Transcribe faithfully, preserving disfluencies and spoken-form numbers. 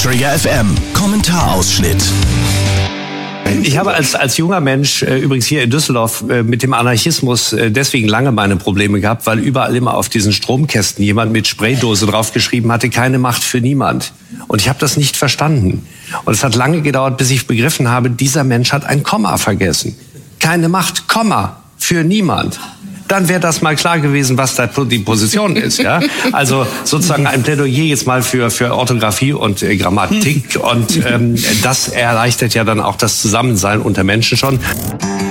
Trigger F M, Kommentarausschnitt. Ich habe als, als junger Mensch, äh, übrigens hier in Düsseldorf, äh, mit dem Anarchismus äh, deswegen lange meine Probleme gehabt, weil überall immer auf diesen Stromkästen jemand mit Spraydose draufgeschrieben hatte, keine Macht für niemand. Und ich habe das nicht verstanden. Und es hat lange gedauert, bis ich begriffen habe, dieser Mensch hat ein Komma vergessen. Keine Macht, Komma, für niemand. Dann wäre das mal klar gewesen, was da die Position ist. Ja? Also sozusagen ein Plädoyer jetzt mal für, für Orthographie und äh, Grammatik. Und ähm, das erleichtert ja dann auch das Zusammensein unter Menschen schon.